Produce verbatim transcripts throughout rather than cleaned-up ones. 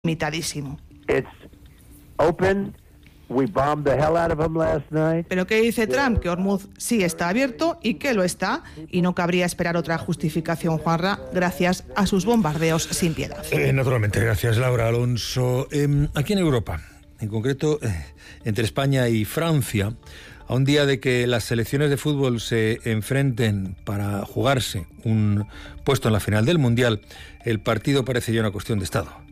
limitadísimo. It's open. We bombed the hell out of them last night. Pero ¿qué dice Trump? Que Hormuz sí está abierto y que lo está, y no cabría esperar otra justificación, Juanra, gracias a sus bombardeos sin piedad. Eh, naturalmente, gracias, Laura Alonso. Eh, aquí en Europa, en concreto eh, entre España y Francia, a un día de que las selecciones de fútbol se enfrenten para jugarse un puesto en la final del Mundial, el partido parece ya una cuestión de Estado.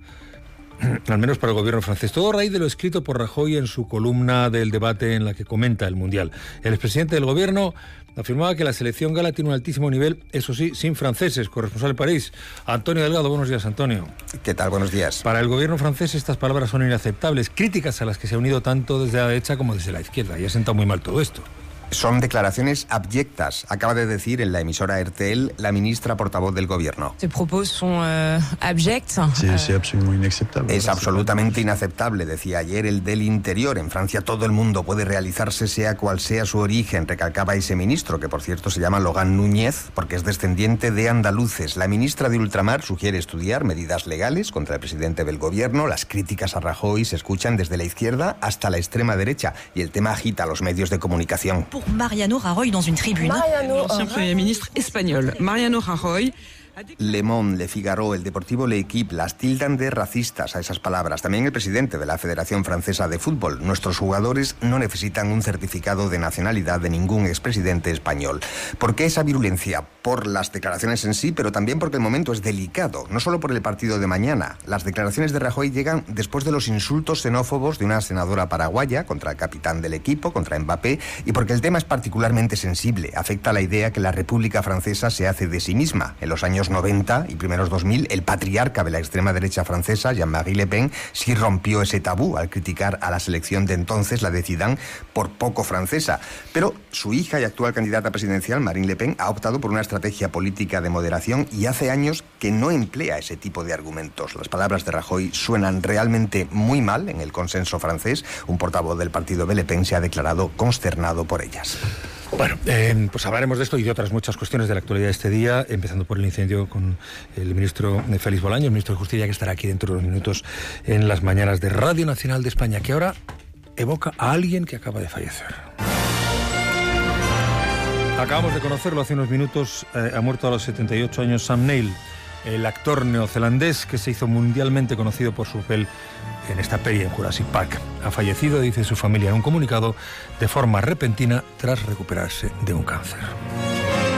Al menos para el gobierno francés. Todo a raíz de lo escrito por Rajoy en su columna del debate en la que comenta el Mundial. El expresidente del gobierno afirmaba que la selección gala tiene un altísimo nivel, eso sí, sin franceses. Corresponsal de París, Antonio Delgado. Buenos días, Antonio. ¿Qué tal? Buenos días. Para el gobierno francés estas palabras son inaceptables, críticas a las que se ha unido tanto desde la derecha como desde la izquierda, y ha sentado muy mal todo esto. Son declaraciones abyectas, acaba de decir en la emisora R T L la ministra portavoz del gobierno. Ces propos sont euh, abyects. Sí, sí, absolutamente inaceptable. Es absolutamente inaceptable, decía ayer el del Interior. En Francia todo el mundo puede realizarse sea cual sea su origen, recalcaba ese ministro, que por cierto se llama Logan Núñez, porque es descendiente de andaluces. La ministra de Ultramar sugiere estudiar medidas legales contra el presidente del gobierno. Las críticas a Rajoy se escuchan desde la izquierda hasta la extrema derecha, y el tema agita a los medios de comunicación. Mariano Rajoy dans une tribune. L'ancien Premier ministre espagnol, Mariano Rajoy. Le Monde, Le Figaro, el Deportivo L'Equipe las tildan de racistas a esas palabras. También el presidente de la Federación Francesa de Fútbol. Nuestros jugadores no necesitan un certificado de nacionalidad de ningún expresidente español. ¿Por qué esa virulencia? Por las declaraciones en sí, pero también porque el momento es delicado. No solo por el partido de mañana. Las declaraciones de Rajoy llegan después de los insultos xenófobos de una senadora paraguaya contra el capitán del equipo, contra Mbappé, y porque el tema es particularmente sensible. Afecta a la idea que la República Francesa se hace de sí misma. En los años noventa y primeros dos mil, el patriarca de la extrema derecha francesa, Jean-Marie Le Pen, sí rompió ese tabú al criticar a la selección de entonces, la de Zidane, por poco francesa. Pero su hija y actual candidata presidencial, Marine Le Pen, ha optado por una estrategia política de moderación y hace años que no emplea ese tipo de argumentos. Las palabras de Rajoy suenan realmente muy mal en el consenso francés. Un portavoz del partido de Le Pen se ha declarado consternado por ellas. Bueno, eh, pues hablaremos de esto y de otras muchas cuestiones de la actualidad de este día, empezando por el incendio con el ministro Félix Bolaños, el ministro de Justicia, que estará aquí dentro de unos minutos en las mañanas de Radio Nacional de España, que ahora evoca a alguien que acaba de fallecer. Acabamos de conocerlo hace unos minutos, eh, ha muerto a los setenta y ocho años Sam Neill, el actor neozelandés que se hizo mundialmente conocido por su papel en esta peli en Jurassic Park. Ha fallecido, dice su familia en un comunicado, de forma repentina tras recuperarse de un cáncer.